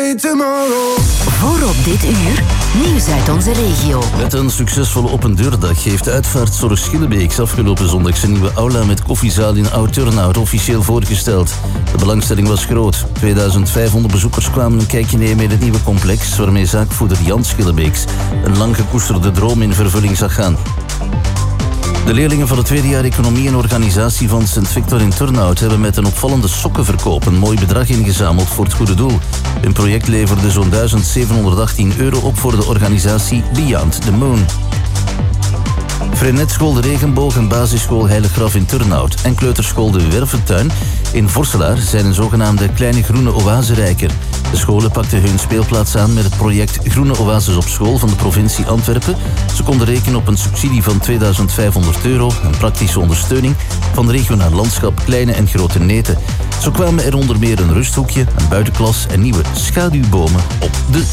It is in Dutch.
me tomorrow. Voorop dit uur, nieuws uit onze regio. Met een succesvolle opendeurdag heeft Uitvaartzorg Schillebeeks afgelopen zondag zijn nieuwe aula met koffiezaal in Oud-Turnhout officieel voorgesteld. De belangstelling was groot. 2500 bezoekers kwamen een kijkje nemen in het nieuwe complex, waarmee zaakvoerder Jan Schillebeeks een lang gekoesterde droom in vervulling zag gaan. De leerlingen van het tweede jaar Economie en Organisatie van St. Victor in Turnhout hebben met een opvallende sokkenverkoop een mooi bedrag ingezameld voor het goede doel. Hun project leverde zo'n €1718 op voor de organisatie Beyond the Moon. Frenetschool De Regenboog en basisschool Heilig Graf in Turnhout en kleuterschool De Werventuin in Vorselaar zijn een zogenaamde kleine groene oaserijker. De scholen pakten hun speelplaats aan met het project Groene Oases op School van de provincie Antwerpen. Ze konden rekenen op een subsidie van €2500 en praktische ondersteuning van het regionaal landschap Kleine en Grote Neten. Zo kwamen er onder meer een rusthoekje, een buitenklas en nieuwe schaduwbomen op de